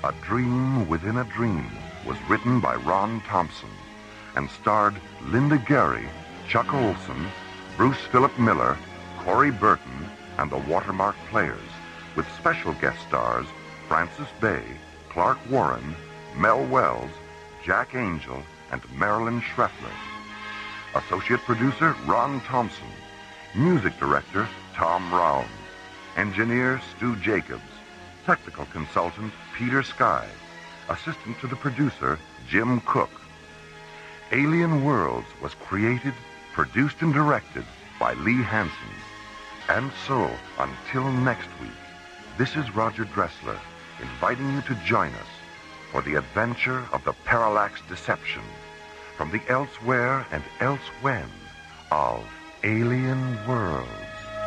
A Dream Within a Dream was written by Ron Thompson and starred Linda Gary, Chuck Olson, Bruce Philip Miller, Corey Burton, and the Watermark Players, with special guest stars Francis Bay, Clark Warren, Mel Wells, Jack Angel, and Marilyn Schreffler. Associate producer Ron Thompson. Music director Tom Round. Engineer Stu Jacobs. Technical consultant Peter Sky. Assistant to the producer Jim Cook. Alien Worlds was created, produced, and directed by Lee Hansen. And so, until next week, this is Roger Dressler inviting you to join us for the adventure of the Parallax Deception from the elsewhere and elsewhen of Alien Worlds.